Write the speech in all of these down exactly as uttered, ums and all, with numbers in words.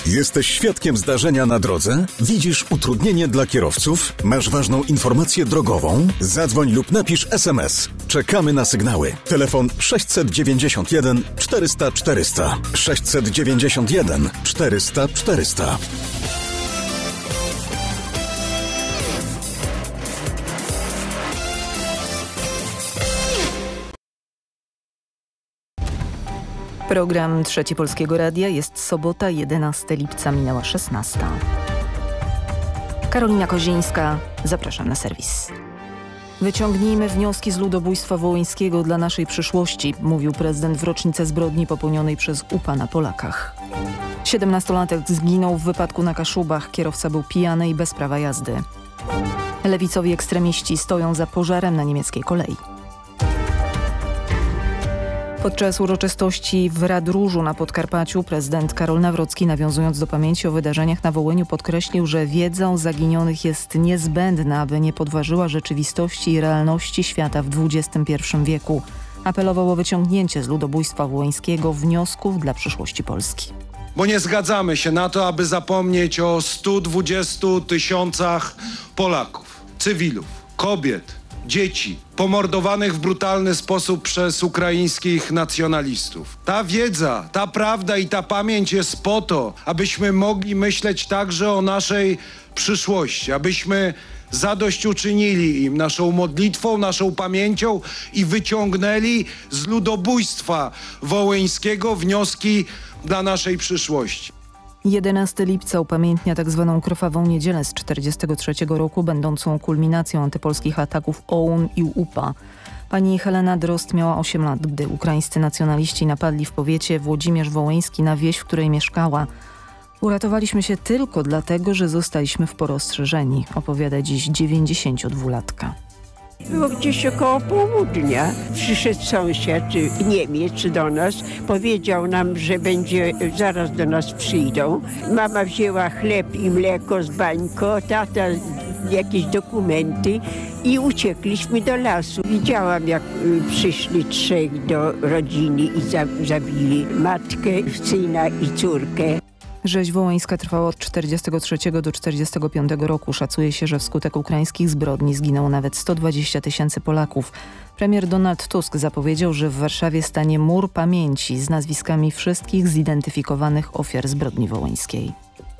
Jesteś świadkiem zdarzenia na drodze? Widzisz utrudnienie dla kierowców? Masz ważną informację drogową? Zadzwoń lub napisz es em es. Czekamy na sygnały. Telefon sześćset dziewięćdziesiąt jeden czterysta czterysta. sześćset dziewięćdziesiąt jeden czterysta czterysta. Program Trzeci Polskiego Radia. Jest sobota, jedenastego lipca, minęła szesnasta. Karolina Kozińska, zapraszam na serwis. Wyciągnijmy wnioski z ludobójstwa wołyńskiego dla naszej przyszłości, mówił prezydent w rocznicę zbrodni popełnionej przez U P A na Polakach. Siedemnastolatek zginął w wypadku na Kaszubach. Kierowca był pijany i bez prawa jazdy. Lewicowi ekstremiści stoją za pożarem na niemieckiej kolei. Podczas uroczystości w Radróżu na Podkarpaciu prezydent Karol Nawrocki, nawiązując do pamięci o wydarzeniach na Wołyniu, podkreślił, że wiedza o zaginionych jest niezbędna, aby nie podważyła rzeczywistości i realności świata w dwudziestym pierwszym wieku. Apelował o wyciągnięcie z ludobójstwa wołyńskiego wniosków dla przyszłości Polski. Bo nie zgadzamy się na to, aby zapomnieć o stu dwudziestu tysiącach Polaków, cywilów, kobiet, dzieci pomordowanych w brutalny sposób przez ukraińskich nacjonalistów. Ta wiedza, ta prawda i ta pamięć jest po to, abyśmy mogli myśleć także o naszej przyszłości, abyśmy zadośćuczynili im naszą modlitwą, naszą pamięcią i wyciągnęli z ludobójstwa wołyńskiego wnioski dla naszej przyszłości. jedenastego lipca upamiętnia tzw. krwawą niedzielę z czterdziestego trzeciego roku, będącą kulminacją antypolskich ataków O U N i U P A. Pani Helena Drozd miała osiem lat, gdy ukraińscy nacjonaliści napadli w powiecie Włodzimierz Wołyński na wieś, w której mieszkała. Uratowaliśmy się tylko dlatego, że zostaliśmy w porę ostrzeżeni, opowiada dziś dziewięćdziesięciodwulatka. Było gdzieś około południa. Przyszedł sąsiad, Niemiec do nas, powiedział nam, że będzie, zaraz do nas przyjdą. Mama wzięła chleb i mleko z bańko, tata jakieś dokumenty i uciekliśmy do lasu. Widziałam, jak przyszli trzech do rodziny i zabili matkę, syna i córkę. Rzeź wołyńska trwała od czterdziestego trzeciego do czterdziestego piątego roku. Szacuje się, że wskutek ukraińskich zbrodni zginęło nawet sto dwadzieścia tysięcy Polaków. Premier Donald Tusk zapowiedział, że w Warszawie stanie mur pamięci z nazwiskami wszystkich zidentyfikowanych ofiar zbrodni wołyńskiej.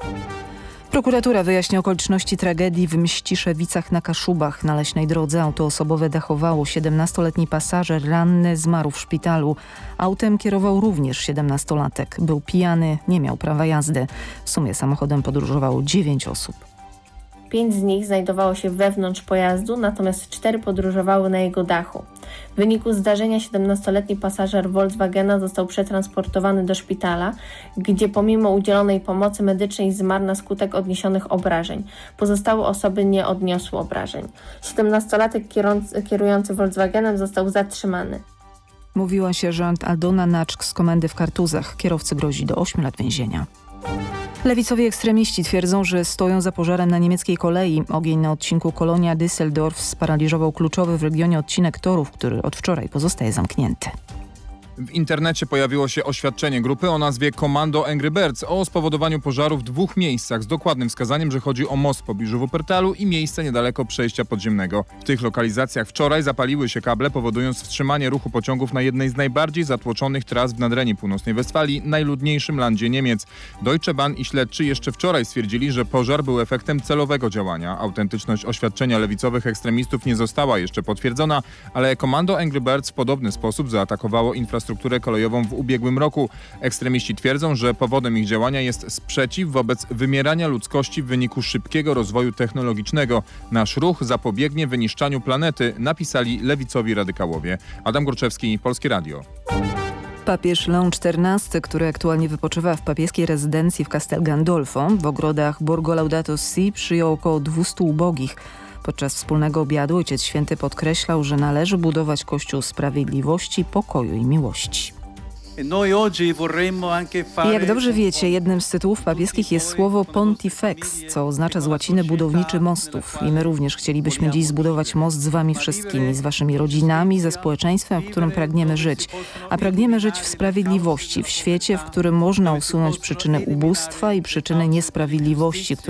Prokuratura wyjaśnia okoliczności tragedii w Mściszewicach na Kaszubach. Na leśnej drodze auto osobowe dachowało. siedemnastoletni pasażer ranny zmarł w szpitalu. Autem kierował również siedemnastolatek. Był pijany, nie miał prawa jazdy. W sumie samochodem podróżowało dziewięć osób. Pięć z nich znajdowało się wewnątrz pojazdu, natomiast cztery podróżowały na jego dachu. W wyniku zdarzenia siedemnastoletni pasażer Volkswagena został przetransportowany do szpitala, gdzie pomimo udzielonej pomocy medycznej zmarł na skutek odniesionych obrażeń. Pozostałe osoby nie odniosły obrażeń. siedemnastolatek kierujący Volkswagenem został zatrzymany. Mówiła sierżant Aldona Naczk z komendy w Kartuzach. Kierowcy grozi do ośmiu lat więzienia. Lewicowi ekstremiści twierdzą, że stoją za pożarem na niemieckiej kolei. Ogień na odcinku Kolonia-Düsseldorf sparaliżował kluczowy w regionie odcinek torów, który od wczoraj pozostaje zamknięty. W internecie pojawiło się oświadczenie grupy o nazwie Komando Angry Birds o spowodowaniu pożaru w dwóch miejscach z dokładnym wskazaniem, że chodzi o most w pobliżu Wuppertalu i miejsce niedaleko przejścia podziemnego. W tych lokalizacjach wczoraj zapaliły się kable, powodując wstrzymanie ruchu pociągów na jednej z najbardziej zatłoczonych tras w Nadrenii Północnej Westfalii, najludniejszym landzie Niemiec. Deutsche Bahn i śledczy jeszcze wczoraj stwierdzili, że pożar był efektem celowego działania. Autentyczność oświadczenia lewicowych ekstremistów nie została jeszcze potwierdzona, ale Komando Angry Birds w podobny sposób zaatakowało infrastrukturę strukturę kolejową w ubiegłym roku. Ekstremiści twierdzą, że powodem ich działania jest sprzeciw wobec wymierania ludzkości w wyniku szybkiego rozwoju technologicznego. Nasz ruch zapobiegnie wyniszczaniu planety, napisali lewicowi radykałowie. Adam Górczewski, Polskie Radio. Papież Leon czternasty, który aktualnie wypoczywa w papieskiej rezydencji w Castel Gandolfo w ogrodach Borgo Laudato Si, przyjął około dwustu ubogich. Podczas wspólnego obiadu Ojciec Święty podkreślał, że należy budować Kościół sprawiedliwości, pokoju i miłości. I jak dobrze wiecie, jednym z tytułów papieskich jest słowo pontifex, co oznacza z łaciny budowniczy mostów. I my również chcielibyśmy dziś zbudować most z wami wszystkimi, z waszymi rodzinami, ze społeczeństwem, w którym pragniemy żyć. A pragniemy żyć w sprawiedliwości, w świecie, w którym można usunąć przyczyny ubóstwa i przyczyny niesprawiedliwości, które